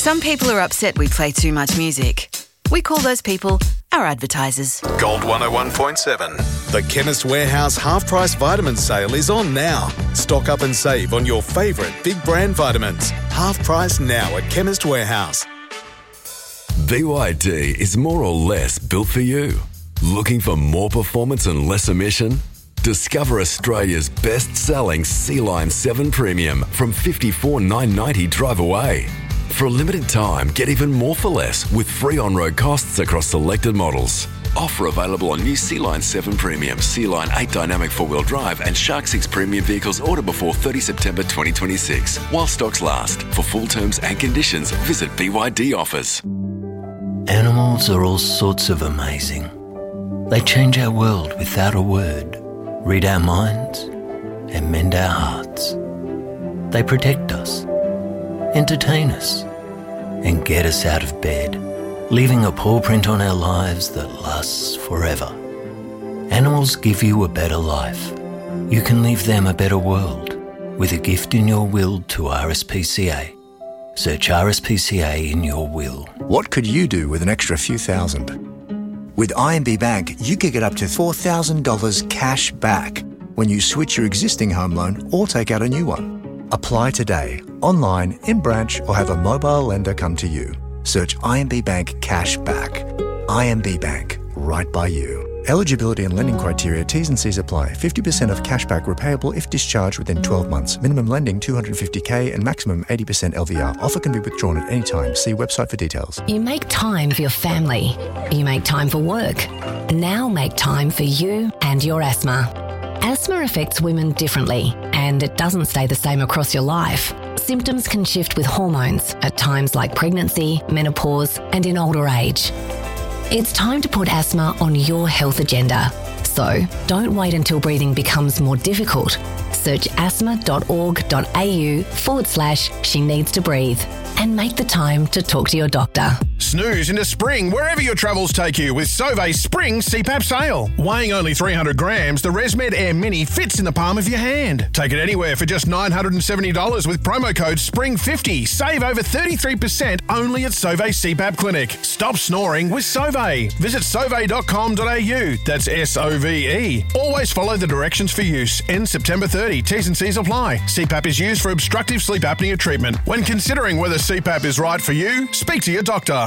Some people are upset we play too much music. We call those people our advertisers. Gold 101.7. The Chemist Warehouse half-price vitamin sale is on now. Stock up and save on your favourite big brand vitamins. Half price now at Chemist Warehouse. BYD is more or less built for you. Looking for more performance and less emission? Discover Australia's best-selling Sea-Line 7 Premium from $54,990 drive away. For a limited time, get even more for less with free on-road costs across selected models. Offer available on new Sea-Line 7 Premium, Sea-Line 8 Dynamic 4-wheel drive and Shark 6 Premium vehicles order before 30 September 2026. While stocks last. For full terms and conditions, visit BYD Offers. Animals are all sorts of amazing. They change our world without a word, read our minds, and mend our hearts. They protect us, entertain us, and get us out of bed, leaving a paw print on our lives that lasts forever. Animals give you a better life. You can leave them a better world with a gift in your will to RSPCA. Search RSPCA in your will. What could you do with an extra few thousand? With IMB Bank, you could get up to $4,000 cash back when you switch your existing home loan or take out a new one. Apply today, online, in branch, or have a mobile lender come to you. Search IMB Bank Cash Back. IMB Bank, right by you. Eligibility and lending criteria, T's and C's apply. 50% of cashback repayable if discharged within 12 months. Minimum lending $250K and maximum 80% LVR. Offer can be withdrawn at any time. See website for details. You make time for your family. You make time for work. Now make time for you and your asthma. Asthma affects women differently, and it doesn't stay the same across your life. Symptoms can shift with hormones at times like pregnancy, menopause, and in older age. It's time to put asthma on your health agenda. So don't wait until breathing becomes more difficult. Search asthma.org.au/she needs to breathe and make the time to talk to your doctor. Snooze into spring wherever your travels take you with Sauve's Spring CPAP sale. Weighing only 300 grams, the ResMed Air Mini fits in the palm of your hand. Take it anywhere for just $970 with promo code SPRING50. Save over 33% only at Sauve's CPAP Clinic. Stop snoring with Sauve. Visit sauve.com.au. That's SOVE. Always follow the directions for use. Ends September 30. T's and C's apply. CPAP is used for obstructive sleep apnea treatment. When considering whether CPAP is right for you, speak to your doctor.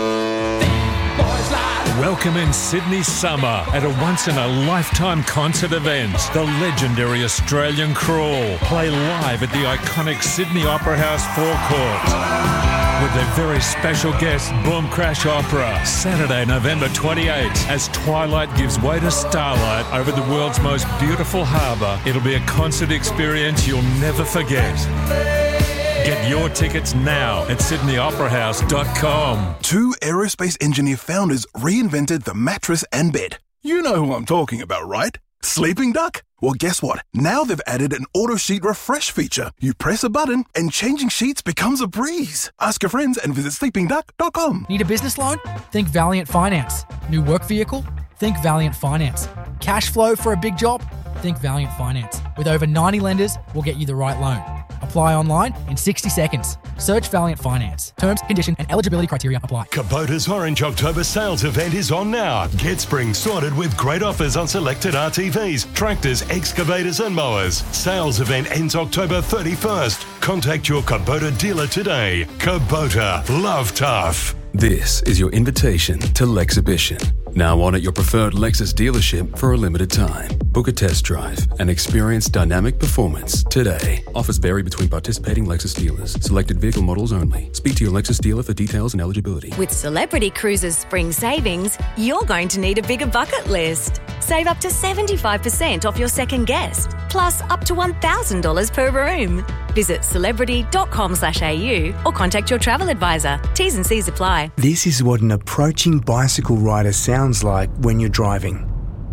Welcome in Sydney summer at a once-in-a-lifetime concert event. The legendary Australian Crawl play live at the iconic Sydney Opera House forecourt with their very special guest, Boom Crash Opera, Saturday, November 28th, as twilight gives way to starlight over the world's most beautiful harbour. It'll be a concert experience you'll never forget. Get your tickets now at sydneyoperahouse.com. Two aerospace engineer founders reinvented the mattress and bed. You know who I'm talking about, right? Sleeping Duck? Well, guess what? Now they've added an auto sheet refresh feature. You press a button and changing sheets becomes a breeze. Ask your friends and visit sleepingduck.com. Need a business loan? Think Valiant Finance. New work vehicle? Think Valiant Finance. Cash flow for a big job? Think Valiant Finance. With over 90 lenders, we'll get you the right loan. Apply online in 60 seconds. Search Valiant Finance. Terms, conditions, and eligibility criteria apply. Kubota's Orange October sales event is on now. Get spring sorted with great offers on selected RTVs, tractors, excavators, and mowers. Sales event ends October 31st. Contact your Kubota dealer today. Kubota, love tough. This is your invitation to Lexhibition. Now on at your preferred Lexus dealership for a limited time. Book a test drive and experience dynamic performance today. Offers vary between participating Lexus dealers. Selected vehicle models only. Speak to your Lexus dealer for details and eligibility. With Celebrity Cruises Spring Savings, you're going to need a bigger bucket list. Save up to 75% off your second guest, plus up to $1,000 per room. Visit celebrity.com/au or contact your travel advisor. T's and C's apply. This is what an approaching bicycle rider sounds like when you're driving.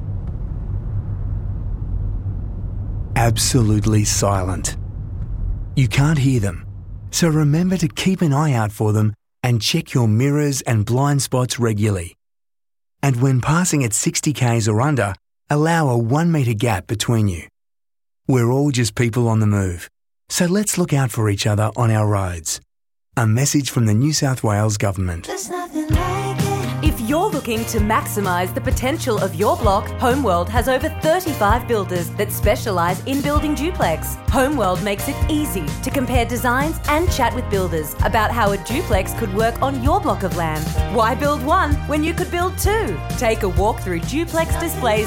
Absolutely silent. You can't hear them, so remember to keep an eye out for them and check your mirrors and blind spots regularly. And when passing at 60 k's or under, allow a 1 metre gap between you. We're all just people on the move, so let's look out for each other on our roads. A message from the New South Wales Government. If you're looking to maximise the potential of your block, Homeworld has over 35 builders that specialise in building duplex. Homeworld makes it easy to compare designs and chat with builders about how a duplex could work on your block of land. Why build one when you could build two? Take a walk through duplex displays